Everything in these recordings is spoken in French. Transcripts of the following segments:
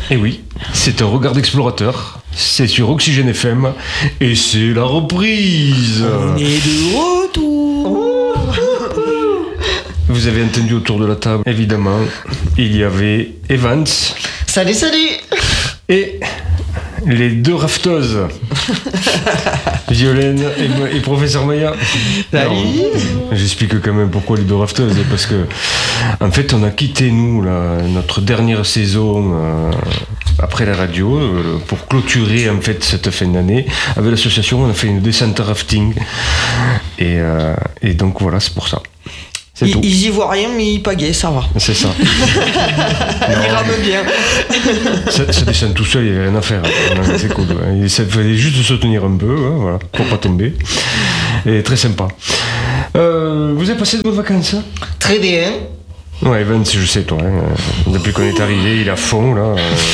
Et oui, c'est un regard d'explorateur. C'est sur Oxygène FM et c'est la reprise. On est de retour. Vous avez entendu autour de la table, évidemment, il y avait Evans. Salut. Et les deux rafteuses, Violaine et professeur Maya. Salut. J'explique quand même pourquoi les deux rafteuses, parce que en fait on a quitté nous notre dernière saison après la radio pour clôturer en fait cette fin d'année. Avec l'association on a fait une descente rafting et donc voilà, c'est pour ça. C'est tout. Ils y voient rien, mais ils pagaient, ça va. C'est ça. Ils rament bien. Ça descend tout seul, il n'y avait rien à faire. C'est cool. Il fallait juste se tenir un peu, voilà, pour pas tomber. Et très sympa. Vous avez passé de bonnes vacances? Très bien. Ouais, Evan, je sais, toi. Depuis qu'on est arrivé, il est à fond, là.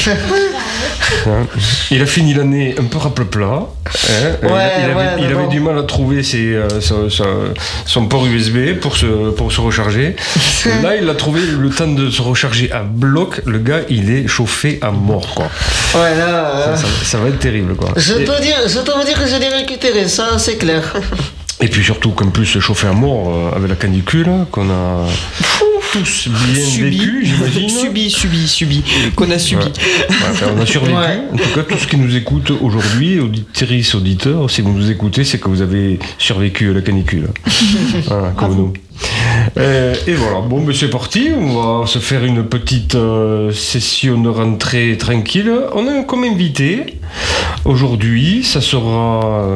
Il a fini l'année un peu raple-plat. Il avait du mal à trouver son port USB pour se recharger. Là, il a trouvé le temps de se recharger à bloc. Le gars, il est chauffé à mort, quoi. Ouais, là. Ça va être terrible, quoi. Je dois dire que je l'ai récupéré, ça, c'est clair. Et puis surtout qu'en plus, chauffer à mort avec la canicule, qu'on a tous bien vécu, j'imagine. Subi, qu'on a subi. Ouais, on a survécu. Ouais. En tout cas, tout ce qui nous écoute aujourd'hui, auditrices, auditeurs, si vous nous écoutez, c'est que vous avez survécu à la canicule. Voilà, comme nous. Et voilà, bon, ben c'est parti. On va se faire une petite session de rentrée tranquille. On a comme invité aujourd'hui, ça sera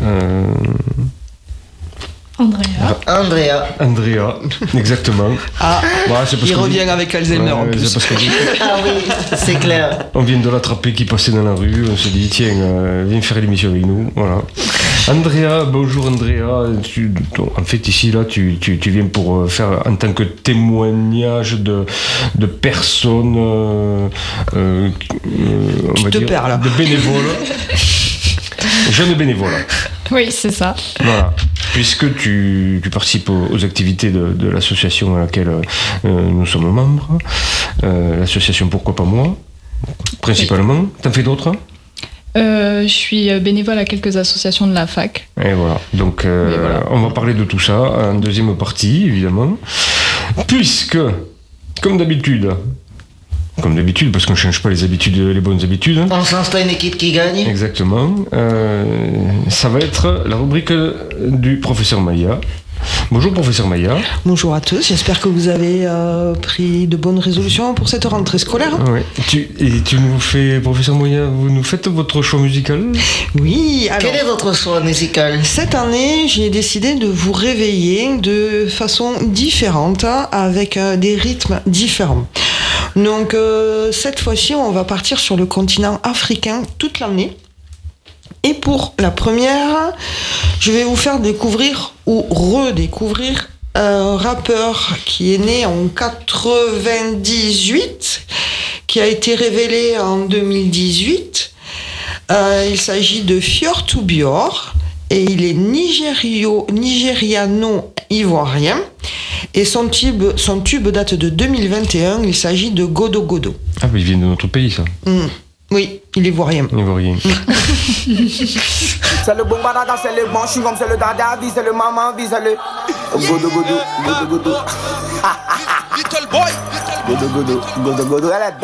Andrea, exactement. Ah, c'est parce il revient avec Alzheimer en plus. Parce ah oui, c'est clair. On vient de l'attraper qui passait dans la rue, on se dit tiens, viens faire l'émission avec nous, voilà. Andrea, bonjour Andrea. En fait ici là, tu viens pour faire en tant que témoignage de personnes, on va dire, perds, là. De bénévoles, jeunes bénévoles. Oui, c'est ça. Voilà. Puisque tu participes aux activités de l'association à laquelle nous sommes membres, l'association Pourquoi pas moi, principalement. Oui. T'en fais d'autres? Je suis bénévole à quelques associations de la fac. Et voilà. Donc, voilà. On va parler de tout ça en deuxième partie, évidemment. Puisque, comme d'habitude, parce qu'on ne change pas les bonnes habitudes. On change pas une équipe qui gagne. Exactement. Ça va être la rubrique du professeur Maya. Bonjour professeur Maya. Bonjour à tous, j'espère que vous avez pris de bonnes résolutions pour cette rentrée scolaire. Oui. Tu nous fais, professeur Maya, vous nous faites votre choix musical? Oui. Alors, quel est votre choix musical? Cette année, j'ai décidé de vous réveiller de façon différente, avec des rythmes différents. Donc cette fois-ci, on va partir sur le continent africain toute l'année. Et pour la première, je vais vous faire découvrir ou redécouvrir un rappeur qui est né en 98, qui a été révélé en 2018. Il s'agit de Fior to Bior et il est nigériano-ivoirien. Et son tube date de 2021, il s'agit de Godo Godo. Ah, mais il vient de notre pays, ça. Oui, il est ivoirien. Ivoirien. C'est le bon barada, c'est le bon chewing-gum, c'est le dada, c'est le maman, c'est le Godo Godo, Godo Godo. Little boy, Godo Godo, Godo Godo, elle est